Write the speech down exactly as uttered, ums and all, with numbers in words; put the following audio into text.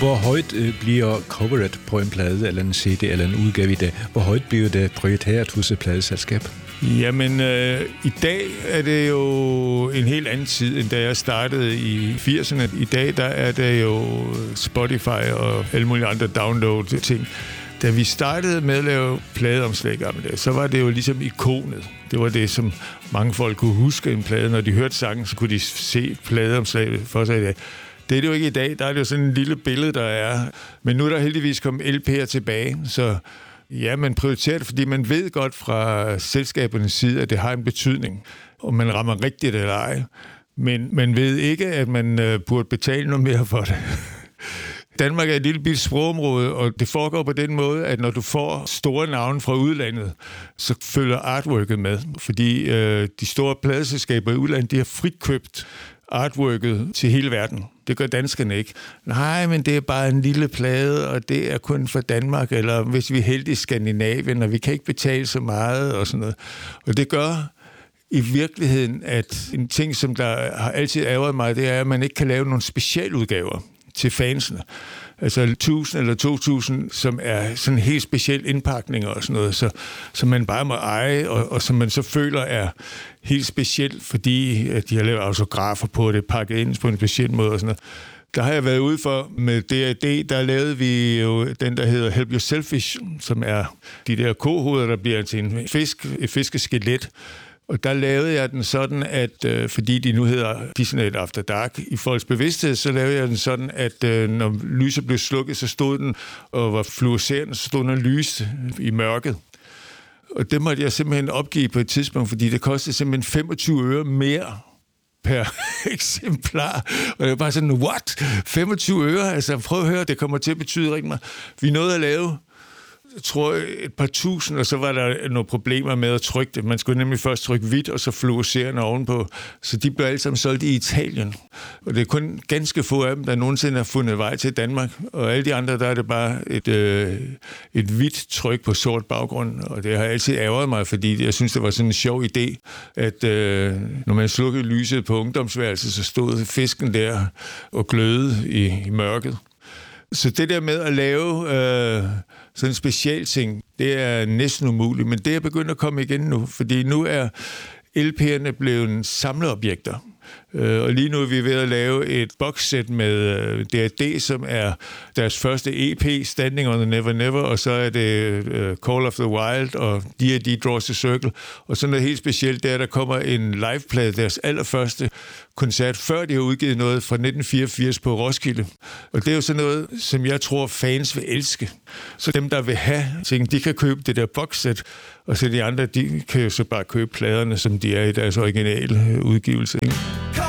Hvor højt øh, bliver coveret på en plade, eller en C D, eller en udgave i dag? Hvor højt bliver det prioriteret hos et pladeselskab? Jamen, øh, i dag er det jo en helt anden tid, end da jeg startede i firserne. I dag der er det jo Spotify og alle mulige andre download-ting. Da vi startede med at lave pladeomslag, så var det jo ligesom ikonet. Det var det, som mange folk kunne huske en plade. Når de hørte sangen, så kunne de se pladeomslaget for sig i dag. Det er det jo ikke i dag. Der er det jo sådan en lille billede, der er. Men nu er der heldigvis kommet L P'er tilbage, så ja, man prioriterer det, fordi man ved godt fra selskabernes side, at det har en betydning, om man rammer rigtigt eller ej. Men man ved ikke, at man øh, burde betale noget mere for det. Danmark er et lille bitte sprogområde, og det foregår på den måde, at når du får store navne fra udlandet, så følger artworket med. Fordi øh, de store pladeselskaber i udlandet, de har frikøbt artworket til hele verden. Det gør danskerne ikke. Nej, men det er bare en lille plade, og det er kun for Danmark, eller hvis vi er heldige i Skandinavien, og vi kan ikke betale så meget, og sådan noget. Og det gør i virkeligheden, at en ting, som der har altid ærgret mig, det er, at man ikke kan lave nogle specialudgaver til fansene. Altså tusind eller to tusind, som er sådan helt speciel indpakninger og sådan noget, så, som man bare må eje, og, og som man så føler er helt specielt, fordi at de har lavet autografer på det, pakket ind på en speciel måde og sådan noget. Der har jeg været ude for med D A D, der lavede vi jo den, der hedder Help Yourself Fish, som er de der kohoveder, der bliver til en fisk, et fiskeskelet. Og der lavede jeg den sådan, at øh, fordi de nu hedder Disney After Dark, i folks bevidsthed, så lavede jeg den sådan, at øh, når lyset blev slukket, så stod den og var fluorescerende, så stod den og lyste i mørket. Og det måtte jeg simpelthen opgive på et tidspunkt, fordi det kostede simpelthen femogtyve øre mere per eksemplar. Og det var bare sådan, what? femogtyve øre? Altså prøv at høre, det kommer til at betyde rigtig meget. Vi nåede at lave, jeg tror, et par tusind, og så var der nogle problemer med at trykke det. Man skulle nemlig først trykke hvidt, og så fluorescerende ovenpå. Så de blev alle sammen solgt i Italien. Og det er kun ganske få af dem, der nogensinde har fundet vej til Danmark. Og alle de andre, der er det bare et, øh, et hvidt tryk på sort baggrund. Og det har altid ærgret mig, fordi jeg synes, det var sådan en sjov idé, at øh, når man slukkede lyset på ungdomsværelset, så stod fisken der og glødede i, i mørket. Så det der med at lave øh, sådan en speciel ting, det er næsten umuligt, men det er begyndt at komme igen nu, fordi nu er L P'erne blevet samleobjekter. Uh, og lige nu er vi ved at lave et boxsæt med uh, D A D, som er deres første E P, Standing on the Never Never, og så er det uh, Call of the Wild og D A D Draws a Circle. Og så noget helt specielt, det er, at der kommer en liveplade, deres allerførste koncert, før de har udgivet noget fra nitten fireogfirs på Roskilde. Og det er jo sådan noget, som jeg tror, fans vil elske. Så dem, der vil have ting, de kan købe det der boxsæt, og så de andre, de kan jo så bare købe pladerne, som de er i deres originale udgivelse. Ikke?